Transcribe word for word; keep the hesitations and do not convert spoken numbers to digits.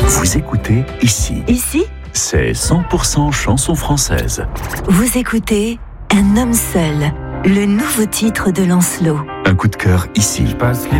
Vous écoutez ici. Ici, C'est cent pour cent chanson française. vous écoutez Un homme seul, le nouveau titre de Lancelot. Un coup de cœur ici. Je passe